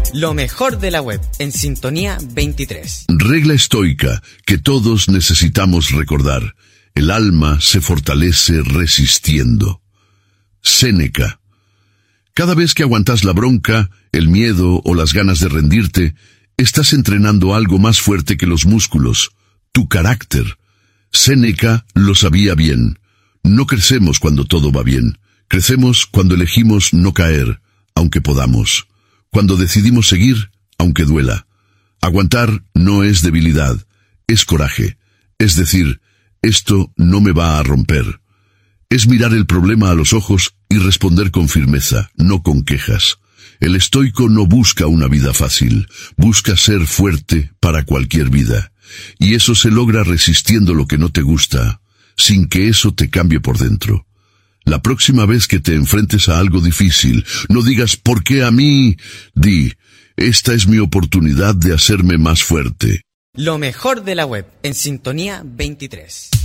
Lo mejor de la web en Sintonía 23. Regla estoica que todos necesitamos recordar. El alma se fortalece resistiendo. Séneca. Cada vez que aguantas la bronca, el miedo o las ganas de rendirte, estás entrenando algo más fuerte que los músculos, tu carácter. Séneca lo sabía bien. No crecemos cuando todo va bien. Crecemos cuando elegimos no caer, aunque podamos. Cuando decidimos seguir, aunque duela. Aguantar no es debilidad, es coraje. Es decir, esto no me va a romper. Es mirar el problema a los ojos y responder con firmeza, no con quejas. El estoico no busca una vida fácil, busca ser fuerte para cualquier vida. Y eso se logra resistiendo lo que no te gusta, sin que eso te cambie por dentro. La próxima vez que te enfrentes a algo difícil, no digas ¿por qué a mí? Di, esta es mi oportunidad de hacerme más fuerte. Lo mejor de la web en Sintonía 23.